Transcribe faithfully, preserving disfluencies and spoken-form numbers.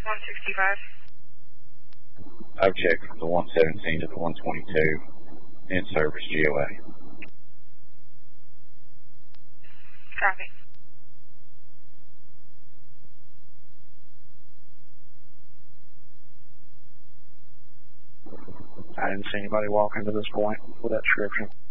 one sixty-five. I've checked from the one seventeen to the one twenty-two. In service, G O A. Copy. I didn't see anybody walk into this point with that description.